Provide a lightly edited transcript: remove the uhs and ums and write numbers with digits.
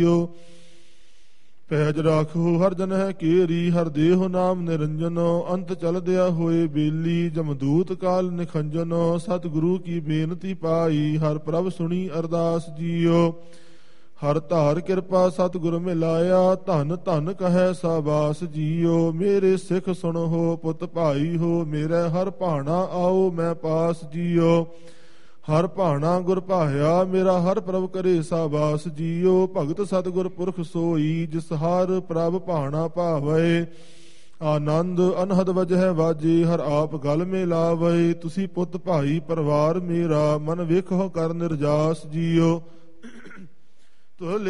ਪੈਜ ਰਾਖੋ ਹਰ ਜਨ ਹੈ ਕੇਰੀ, ਹਰ ਦੇਹੁ ਨਾਮ ਨਿਰੰਜਨ, ਅੰਤ ਚਲਦਿਆ ਹੋਏ ਬੇਲੀ, ਜਮਦੂਤ ਕਾਲ ਨਿਖੰਜਨ। ਸਤਿਗੁਰੂ ਕੀ ਬੇਨਤੀ ਪਾਈ, ਹਰ ਪ੍ਰਭ ਸੁਣੀ ਅਰਦਾਸ ਜੀਓ। ਹਰ ਧਾਰ ਕਿਰਪਾ ਸਤਿਗੁਰ ਮਿਲਾਇਆ, ਧਨ ਧਨ ਕਹੈ ਸਾਬਾਸ ਜੀਓ। ਮੇਰੇ ਸਿੱਖ ਸੁਣੋ ਪੁੱਤ ਭਾਈ ਹੋ, ਮੇਰੇ ਹਰ ਭਾਣਾ ਆਓ ਮੈਂ ਪਾਸ ਜੀਓ। ਹਰ ਭਾਣਾ ਗੁਰ ਭਾਇਆ, ਮੇਰਾ ਹਰ ਪ੍ਰਭ ਕਰੇ ਸਾਬਾਸ ਜੀਓ। ਭਗਤ ਸਤਿਗੁਰ ਪੁਰਖ ਸੋਈ, ਜਿਸ ਹਰ ਪ੍ਰਭ ਭਾਣਾ ਭਾਵੇ। ਆਨੰਦ ਅਨਹਦ ਵਜਹਿ ਵਾਜੇ, ਹਰ ਆਪ ਗਲ ਮੇ ਲਾਵੇ। ਤੁਸੀਂ ਪੁੱਤ ਭਾਈ ਪਰਿਵਾਰ ਮੇਰਾ, ਮਨ ਵੇਖੋ ਕਰ ਨਿਰਜਾਸ ਜੀਓ।